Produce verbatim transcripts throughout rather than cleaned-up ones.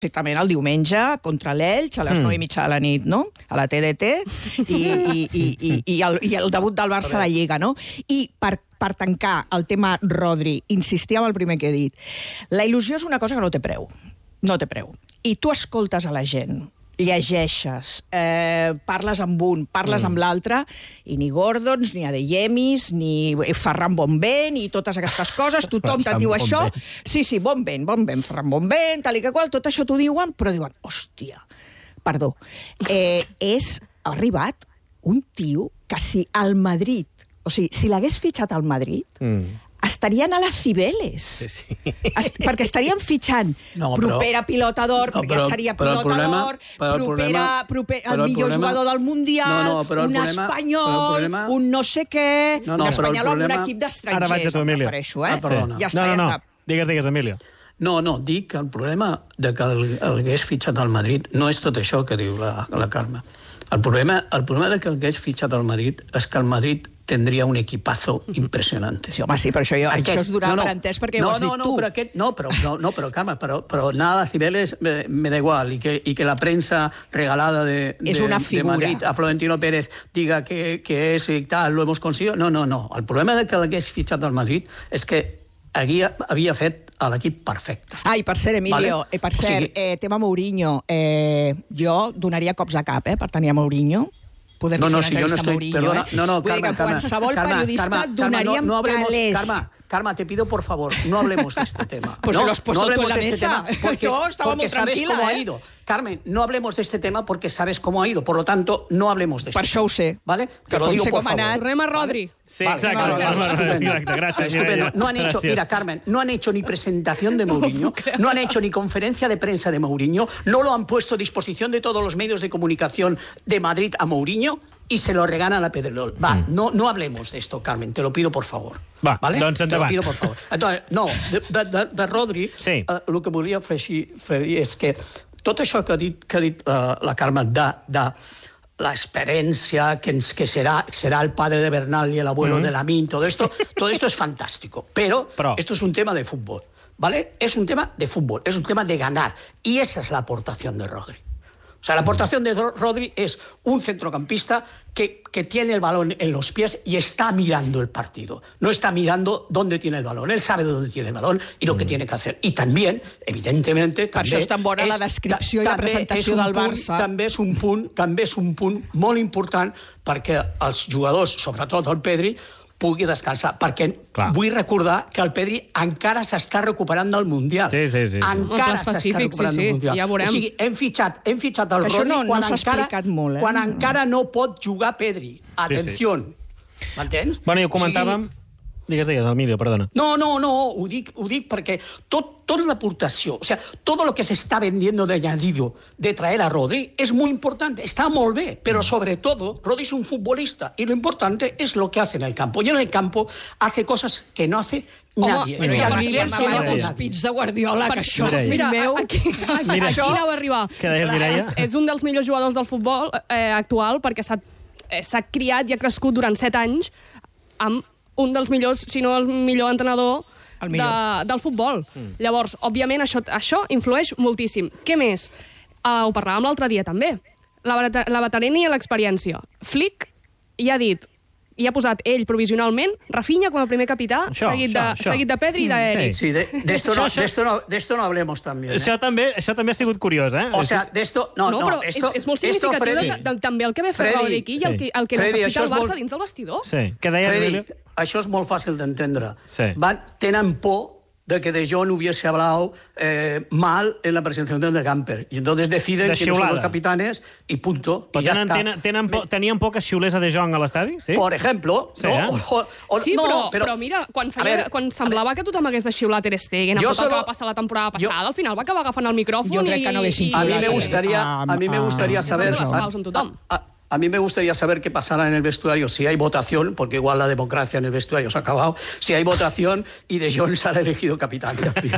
Exactament, el diumenge, contra l'Elx, a les mm. nou i mitja de la nit, no? A la T D T, i, i, i, i, i, el, i el debut del Barça a la Lliga, no? I per, per tancar el tema Rodri, insistir amb el primer que he dit, la il·lusió és una cosa que no té preu, no té preu. I tu escoltes a la gent, llegeixes, eh, parles amb un, parles mm. amb l'altre, i ni Gordons, ni Adeyemis, ni Ferran Bonvent, ni totes aquestes coses, tothom te'n diu això. Sí, sí, Bonvent, Bonvent, Ferran Bonvent, tal i que qual, tot això t'ho diuen, però diuen, hòstia, perdó, eh, és, ha arribat un tio que si al Madrid, o sigui, si l'hagués fitxat al Madrid, mm. estarien a les Cibeles. Sí, sí. Est perquè estarien fitxant no, però, propera pilota d'or, no, perquè seria pilota d'or, propera, proper, el, el millor problema, jugador del Mundial, no, no, un espanyol, problema, un no sé què, no, no, un espanyol amb un equip d'estrangers. Ara vaig a tu, Emilio. Eh? Ah, perdona. Ja està, no, no, ja està. No. Digues, digues, Emilio. No, no, dic que el problema de que el, el hagués fitxat al Madrid no és tot això que diu la, la Carme. El problema, el problema de que el hagués fitxat al Madrid és que el Madrid tendria un equipazo impressionante. Sí, home, sí, però això, jo, aquest, això es donava no, no, per entès perquè no, ho has no, dit no, tu. Però aquest, no, però, no, no, però, Carme, però, però nada a Cibeles me, me da igual, y que, y que la prensa regalada de, de, de Madrid a Florentino Pérez diga que, que es y tal, lo hemos conseguido. No, no, no. El problema de que l'hagués fitxat al Madrid és que havia, havia fet a l'equip perfecte. Ah, i per cert, Emilio, vale? eh, per cert, o sigui, eh, tema Mourinho, eh, jo donaria cops a cap, eh, per tenir a Mourinho. Podem no, no, fer si una jo no entrevista a estoy, Mourinho, perdona, eh? no, no, Vull Carme, dir que Carme, qualsevol Carme, periodista Carme, donaríem no, no hablemos, calés. Carme, Carme, te pido, por favor, no hablemos de este tema. Pues no, se lo has puesto no tú en la de este mesa. Tema porque, no, estaba porque muy sabes tranquila, cómo ¿eh? ha ido. Carmen, no hablemos de este tema porque sabes cómo ha ido. Por lo tanto, no hablemos de este per això ho sé. ¿Vale? Te que lo digo, por com ha anat. Tornem a Rodri. ¿Vale? Sí, vale, exacte. Vale, vale, vale, vale, exacte, gràcies. Estupendo. No han hecho, gracias. Mira, Carmen, no han hecho ni presentación de Mourinho, no han hecho ni conferencia de prensa de Mourinho, no lo han puesto a disposición de todos los medios de comunicación de Madrid a Mourinho y se lo regalan a Pedrerol. Va, mm. no, no hablemos de esto, Carmen, te lo pido, por favor. Va, ¿vale? doncs endavant. Te lo pido, por favor. Entonces, no, de, de, de, de Rodri, sí. uh, el que volia afegir és que tot això que ha dit, que ha dit uh, la Carme de, de la experiencia, que, que será, será el padre de Bernal y el abuelo mm-hmm. de Lamine, todo esto, todo esto es fantástico. Pero, Pero esto es un tema de fútbol, ¿vale? Es un tema de fútbol, es un tema de ganar. Y esa es la aportación de Rodri. O sea, la aportación de Rodri es un centrocampista que, que tiene el balón en los pies y está mirando el partido. No está mirando dónde tiene el balón. Él sabe dónde tiene el balón y lo que mm. tiene que hacer. Y también, evidentemente... Per això és tan bona la descripció i la presentació del Barça. També és un punt, també és un punt molt important perquè els jugadors, sobretot el Pedri, pugui descansar, perquè Clar. vull recordar que el Pedri encara s'està recuperant del Mundial. Sí, sí, sí. Encara s'està recuperant sí, sí. del Mundial. Ja veurem. O sigui, hem fitxat, hem fitxat el Rodri no, quan, no encara, molt, eh? quan encara no pot jugar Pedri. Atenció. Sí, sí. M'entens? Bueno, i ho comentàvem... O sigui, Digues, digues, Emilio, perdona. No, no, no, ho dic, ho dic perquè tot, tota l'aportació, o sea, todo lo que se está vendiendo de añadido de traer a Rodri es muy importante, está molt bé, pero sobre todo, Rodri es un futbolista y lo importante es lo que hace en el campo. Y en el campo hace cosas que no hace nadie. Home, Mira, Mira, m'agrada els pits de Guardiola, que això, fill meu... Aquí, aquí, aquí anava a arribar. És, és un dels millors jugadors del futbol eh, actual perquè s'ha eh, criat i ha crescut durant set anys amb un dels millors, si no el millor entrenador el millor. De, del futbol. Mm. Llavors, òbviament, això, això influeix moltíssim. Què més? Uh, ho parlàvem l'altre dia, també. La, la veterania i l'experiència. Flick ja ha dit, i ha posat ell provisionalment Rafinha com a primer capità, això, seguit, això, de, això. seguit de Pedri i d'Eric. Sí, de, de, esto no, de, esto no, de esto no hablemos también. Eh? Això, també, això també ha sigut curiós, eh? O sea, de esto... No, no, no, però esto, és, és molt significatiu esto, de, de, també el que ve fer Rodri aquí i el que, el que Freddy, necessita el Barça molt... dins del vestidor. Sí, què deia Freddy, això és molt fàcil d'entendre. Sí. Van, tenen por de que De Jong hubiese hablado eh, mal en la presentación de Gamper. Y entonces deciden que no son los capitanes y punto. Però y ya tenen, está. Tenen, tenen por, tenien por que xiulés a De Jong a l'estadi? Sí? Por ejemplo. Sí, no, eh? o, o, sí no, però, però, però mira, quan, feia, veure, quan semblava que tothom hagués de xiular Ter Stegen amb tot el que va passar la temporada passada, jo, al final va acabar agafant el micròfon jo crec que no i... A mi me gustaría, a mí me gustaría saber... A, a, A mí me gustaría saber qué pasará en el vestuario, si hay votación, porque igual la democracia en el vestuario se ha acabado, si hay votación y De Jong serà elegido capitán.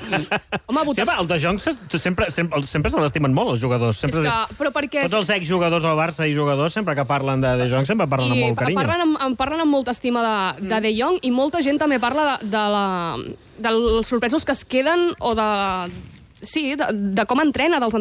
Home, votació... Sí, el De Jong sempre, sempre, sempre se l'estimen molt, els jugadors. Sempre, és que, però perquè... Tots els exjugadors del Barça i jugadors, sempre que parlen de De Jong, sempre parlen I amb molt carinyo. Parlen amb, amb, parlen amb molta estima de, de De Jong i molta gent també parla de, de la, dels sorpresos que es queden o de... sí, de, de com entrena, dels